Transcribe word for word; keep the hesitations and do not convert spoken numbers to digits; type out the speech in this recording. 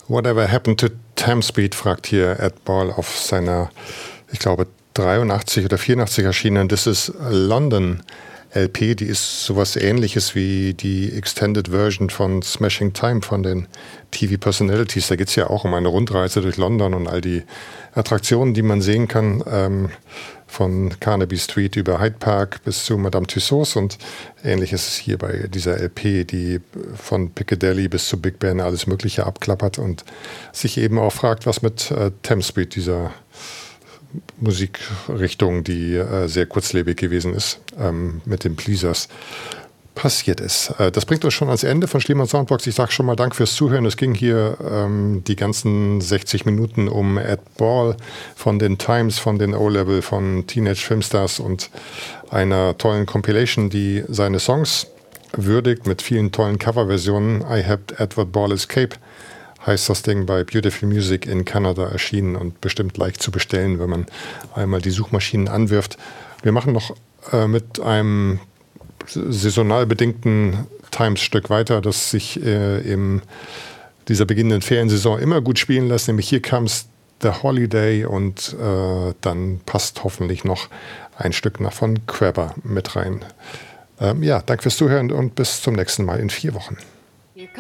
Whatever Happened to Tamspeed, fragt hier Ed Ball auf seiner, ich glaube, dreiundachtzig oder vierundachtzig erschienenen This is London L P. Die ist sowas Ähnliches wie die Extended Version von Smashing Time von den T V Personalities. Da geht es ja auch um eine Rundreise durch London und all die Attraktionen, die man sehen kann, ähm, von Carnaby Street über Hyde Park bis zu Madame Tussauds, und ähnlich ist es hier bei dieser L P, die von Piccadilly bis zu Big Ben alles Mögliche abklappert und sich eben auch fragt, was mit äh, Tamspeed, dieser Musikrichtung, die äh, sehr kurzlebig gewesen ist, ähm, mit den Pleasers, passiert ist. Äh, das bringt uns schon ans Ende von Schliemann Soundbox. Ich sage schon mal Dank fürs Zuhören. Es ging hier ähm, die ganzen sechzig Minuten um Ed Ball von den Times, von den O-Level, von Teenage Filmstars und einer tollen Compilation, die seine Songs würdigt mit vielen tollen Coverversionen. I Helped Edward Ball Escape heißt das Ding, bei Beautiful Music in Kanada erschienen und bestimmt leicht zu bestellen, wenn man einmal die Suchmaschinen anwirft. Wir machen noch äh, mit einem saisonal bedingten Times-Stück weiter, das sich äh, in dieser beginnenden Feriensaison immer gut spielen lässt, nämlich Here Comes the Holiday, und äh, dann passt hoffentlich noch ein Stück nach von Crabber mit rein. Ähm, ja, danke fürs Zuhören und bis zum nächsten Mal in vier Wochen.